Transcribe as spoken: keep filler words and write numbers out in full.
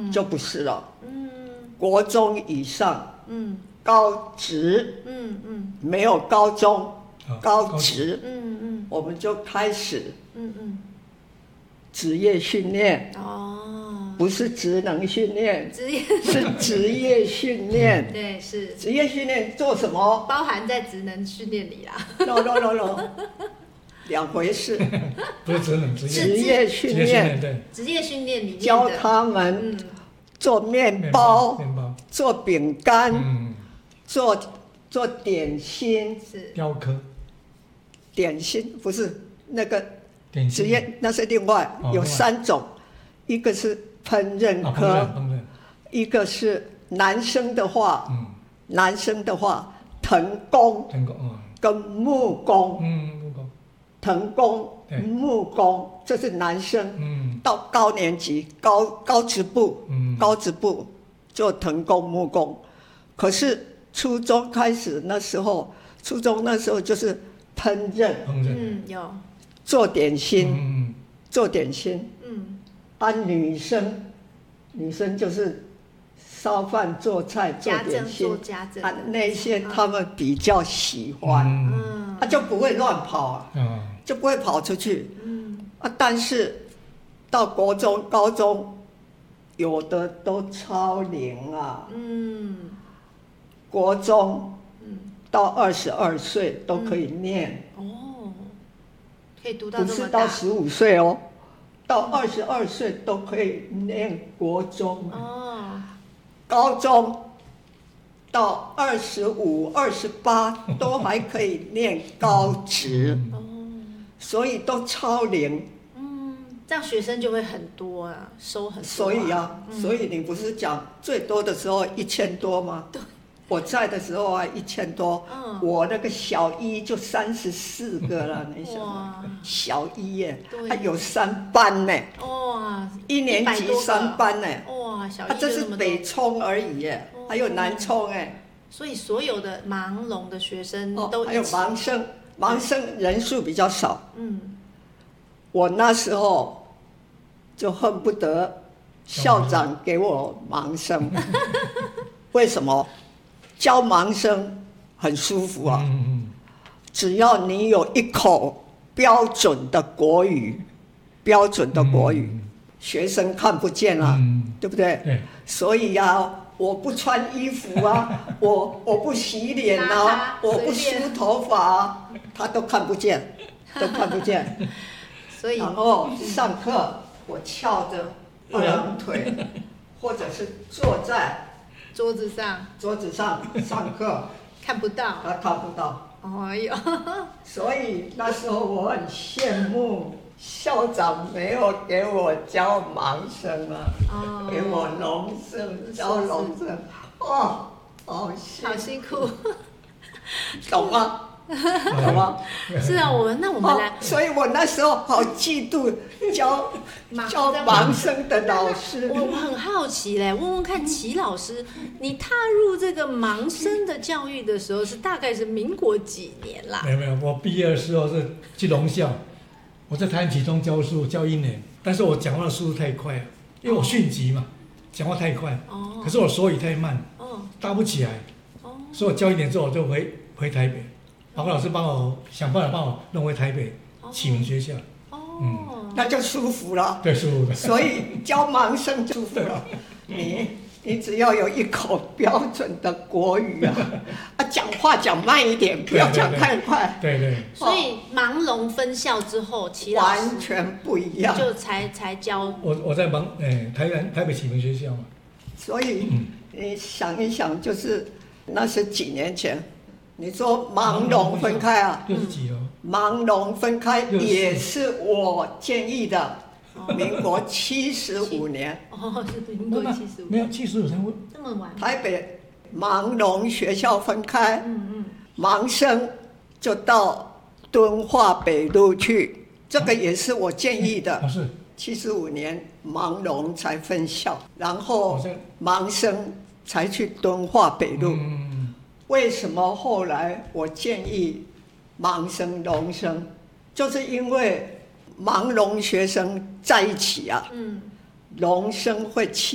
就不是了。嗯，国中以上，嗯，高职，嗯嗯，没有高中，高职，嗯嗯，我们就开始，嗯嗯，职业训练。哦，不是职能训练，职业是职业训练。 对，是职业训练做什么？ 包含在职能训练里啦。 no no no no， 两回事。 不是职能，职业训练， 对， 职业训练里面教他们做面包、面包做饼干、嗯、做做点心， 是雕刻。 点心不是那个职业，那是另外、哦、有三种，一个是烹饪科， 哦、烹饪一个是男生的话，嗯、男生的话藤工， 藤工、哦、 跟木工， 嗯，木工， 藤工、木工，这是男生。嗯，到高年级高高职部，嗯，高职部做藤工、木工。可是初中开始那时候，初中那时候就是烹饪， 烹饪， 嗯，有做点心，嗯，做点心，嗯，啊，女生，女生就是烧饭、做菜、做点心，啊，那些他们比较喜欢，嗯，他、啊、就不会乱跑啊，嗯，就不会跑出去，嗯，啊，但是到国中、高中，有的都超龄啊，嗯，国中，嗯，到二十二岁都可以念， 嗯、哦，可以读到这么大， 不是到十五岁哦，到二十二岁都可以念国中，哦。高中到二十五、二十八都还可以念高职，所以都超龄。 嗯，这样学生就会很多啊，收很多、啊。 所以啊，嗯、所以你不是讲最多的时候一千多吗？ 对。 我在的时候啊，一千多，嗯、我那个小一就三十四个了，你想想，小一耶，还有三班呢，哇，一年级三班呢， 哇，小一就那么多， 啊，这是北冲而已耶，哦、还有南冲哎， 所以所有的盲聋的学生都、哦、 还有盲生，盲生人数比较少，嗯，我那时候就恨不得校长给我盲生，为什么？教盲生很舒服啊，嗯嗯、只要你有一口标准的国语，标准的国语，嗯、学生看不见啊，嗯、对不对？对。所以啊，我不穿衣服啊，我我不洗脸啊，我不梳头发啊，他都看不见，都看不见。 所以， 然后上课我翘着二郎腿，或者是坐在。 桌子上， 桌子上上课看不到， 他看不到。 哎呦， 所以那时候我很羡慕校长没有给我教盲生啊，哦、给我聋生教聋生，哦，好辛苦， 好辛苦， 懂吗？懂吗？ 是啊，我们那我们来、哦， 所以我那时候好嫉妒教教盲生的老师。 我很好奇嘞，问问看齐老师，你踏入这个盲生的教育的时候是大概是民国几年啦？ 没有没有，我毕业的时候是去农校，我在台湾启中教书教一年，但是我讲话的速度太快了，因为我迅疾嘛，讲话太快，哦、可是我手语太慢，哦、搭不起来，哦、所以我教一年之后我就回回台北。法国老师帮我想办法帮我弄回台北启明学校， 哦，嗯，那就舒服了， 对，舒服的。 所以教盲生舒服了，你你只要有一口标准的国语啊，啊，讲话讲慢一点，不要讲太快， 对 对, 对, 对。 所以盲聋分校之后，齐老师完全不一样， 就才才教我我在盲诶台南台北启明学校嘛， 所以、嗯、你想一想，就是那是几年前。你说盲聋分开啊？ 六十几哦。 盲聋分开也是我建议的，民国七十五年。 哦，是民国七十五。 没有七十五才会这么晚。 台北盲聋学校分开，嗯嗯，盲生就到敦化北路去，这个也是我建议的。 啊，是。 七十五年盲聋才分校，然后盲生才去敦化北路。嗯。为什么后来我建议盲生、聋生，就是因为盲聋学生在一起啊，嗯，聋生会欺